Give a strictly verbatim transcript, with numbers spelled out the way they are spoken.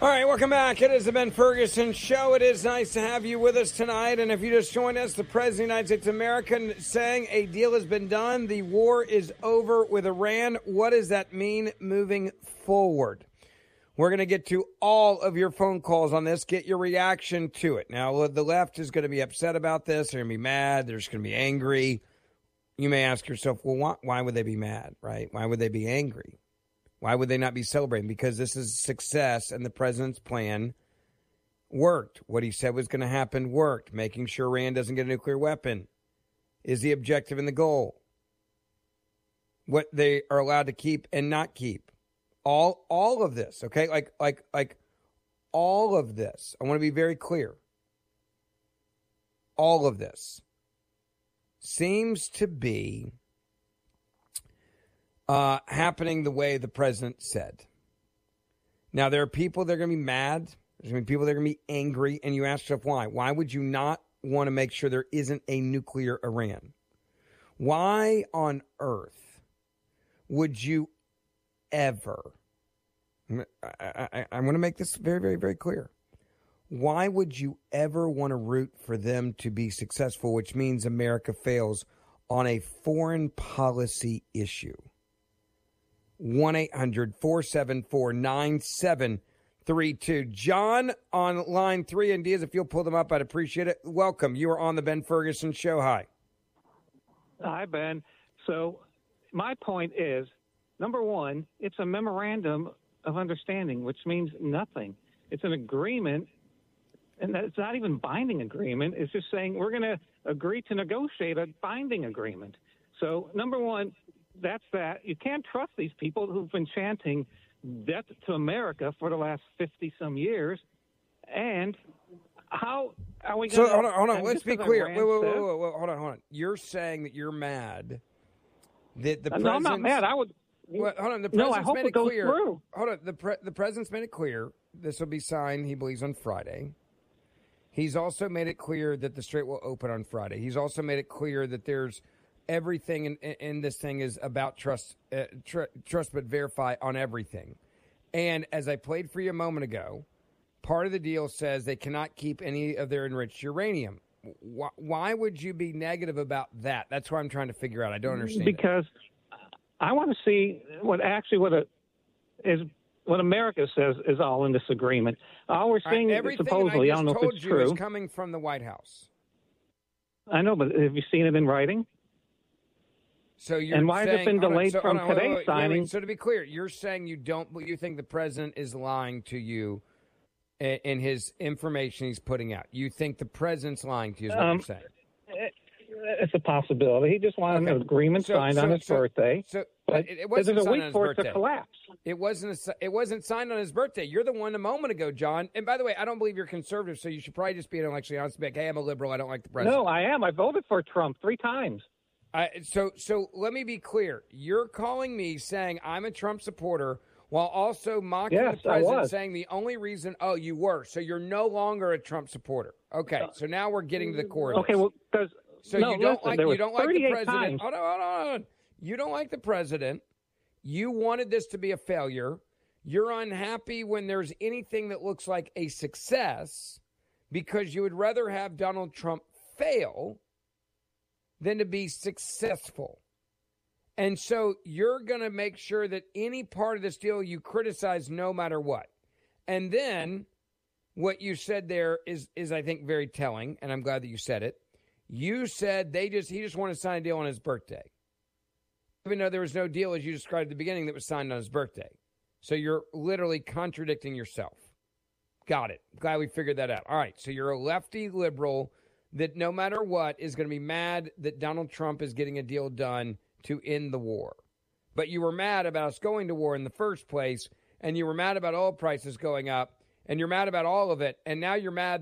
All right, welcome back. It is the Ben Ferguson Show. It is nice to have you with us tonight. And if you just joined us, the President of the United States of America saying a deal has been done. The war is over with Iran. What does that mean moving forward? We're going to get to all of your phone calls on this, get your reaction to it. Now, the left is going to be upset about this. They're going to be mad. They're just going to be angry. You may ask yourself, well, why, why would they be mad, right? Why would they be angry? Why would they not be celebrating? Because this is success and the president's plan worked. What he said was going to happen worked. Making sure Iran doesn't get a nuclear weapon is the objective and the goal. What they are allowed to keep and not keep. All all of this, okay? Like like like all of this. I want to be very clear. All of this seems to be Uh, happening the way the president said. Now, there are people that are going to be mad. There's going to be people that are going to be angry. And you ask yourself why. Why would you not want to make sure there isn't a nuclear Iran? Why on earth would you ever, I, I, I want to make this very, very, very clear. Why would you ever want to root for them to be successful, which means America fails on a foreign policy issue? one eight hundred four seven four nine seven three two. John on line three, and Diaz, if you'll pull them up, I'd appreciate it. Welcome. You are on the Ben Ferguson Show. Hi. Hi, Ben. So my point is, number one, it's a memorandum of understanding, which means nothing. It's an agreement, and it's not even binding agreement. It's just saying we're going to agree to negotiate a binding agreement. So, number one, that's that. You can't trust these people who've been chanting death to America for the last fifty-some years. And how are we going to... So, hold on, hold on. Let's be clear. Wait, wait, wait, wait, wait, wait, hold on, hold on. You're saying that you're mad that the president... No, I'm not mad. I would... Well, hold on. The no, president's I hope made it, it goes clear. Through. Hold on. The, pre- the president's made it clear this will be signed, he believes, on Friday. He's also made it clear that the Strait will open on Friday. He's also made it clear that there's everything in, in this thing is about trust, uh, tr- trust but verify on everything. And as I played for you a moment ago, part of the deal says they cannot keep any of their enriched uranium. Why, why would you be negative about that? That's what I'm trying to figure out. I don't understand. Because it. I want to see what actually what a, is what America says is all in this agreement. All we're seeing right, supposedly, I, I don't know if it's true. Is coming from the White House. I know, but have you seen it in writing? So you're and why saying, has it been delayed so, from on, today's wait, wait, signing? Wait, so to be clear, you're saying you don't, you think the president is lying to you in, in his information he's putting out. You think the president's lying to you is what um, you're saying. It, it's a possibility. He just wanted okay. an agreement so, signed so, on his so, birthday. So, but it, it wasn't there's a signed week on his for birthday. it to collapse. It wasn't. A, it wasn't signed on his birthday. You're the one a moment ago, John. And by the way, I don't believe you're conservative, so you should probably just be intellectually honest. Be like, hey, I'm a liberal. I don't like the president. No, I am. I voted for Trump three times. Uh, so, so let me be clear. You're calling me saying I'm a Trump supporter while also mocking yes, the president, I was. saying the only reason, oh, you were. So you're no longer a Trump supporter. Okay, so now we're getting to the core of okay, this. well, because so no, you don't listen, like there you was don't like the president. times. Hold on, hold on, hold on. You don't like the president. You wanted this to be a failure. You're unhappy when there's anything that looks like a success because you would rather have Donald Trump fail than to be successful. And so you're going to make sure that any part of this deal you criticize no matter what. And then what you said there is, is I think, very telling, and I'm glad that you said it. You said they just he just wanted to sign a deal on his birthday. Even though there was no deal, as you described at the beginning, that was signed on his birthday. So you're literally contradicting yourself. Got it. Glad we figured that out. All right, so you're a lefty liberal that no matter what is going to be mad that Donald Trump is getting a deal done to end the war. But you were mad about us going to war in the first place, and you were mad about oil prices going up, and you're mad about all of it, and now you're mad